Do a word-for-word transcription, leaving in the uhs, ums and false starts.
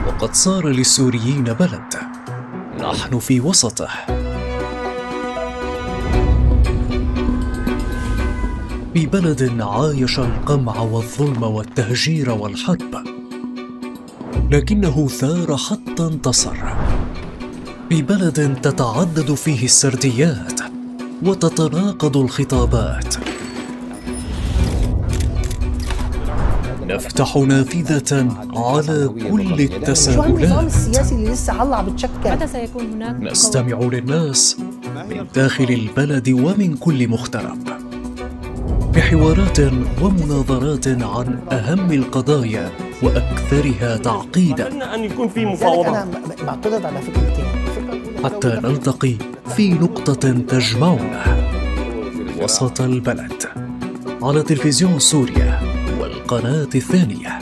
وقد صار للسوريين بلد نحن في وسطه. في بلد عايش القمع والظلم والتهجير والحرب، لكنه ثار حتى انتصر. في بلد تتعدد فيه السرديات وتتناقض الخطابات، نفتح نافذة على كل التساؤلات. النظام السياسي اللي لسه علّع بتشكل. متى سيكون هناك؟ نستمع للناس من داخل البلد ومن كل مغترب، بحوارات ومناظرات عن أهم القضايا وأكثرها تعقيداً. أن يكون في مفاوضات. أنا بعترض على فكرتين. حتى نلتقي في نقطة تجمعنا وسط البلد، على تلفزيون سوريا والقناة الثانية.